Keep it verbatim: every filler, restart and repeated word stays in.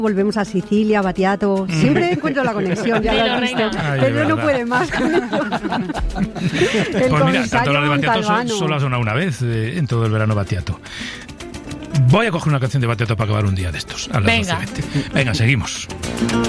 Volvemos a Sicilia, Battiato. Siempre encuentro la conexión, ya lo has visto. Ay, Pedro no puede más con esto. Pues mira, tanto hablar de Battiato so, solo ha sonado una vez eh, en todo el verano Battiato. Voy a coger una canción de Battiato para acabar un día de estos. A las Venga. doce veinte. Venga, seguimos.